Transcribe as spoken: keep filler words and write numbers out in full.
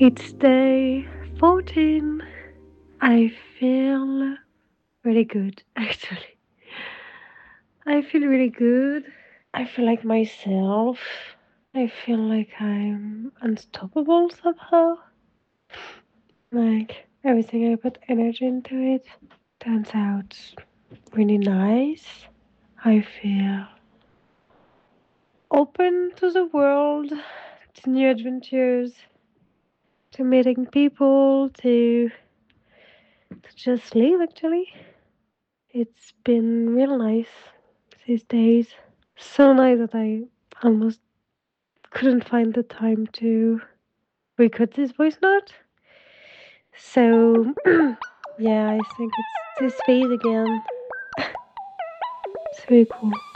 It's day fourteen. I feel really good, actually. I feel really good. I feel like myself. I feel like I'm unstoppable somehow. Like everything I put energy into it turns out really nice. I feel open to the world, to new adventures, to meeting people, to, to just live actually. It's been real nice these days. So nice that I almost couldn't find the time to record this voice note. So, yeah, I think it's this phase again. It's really cool.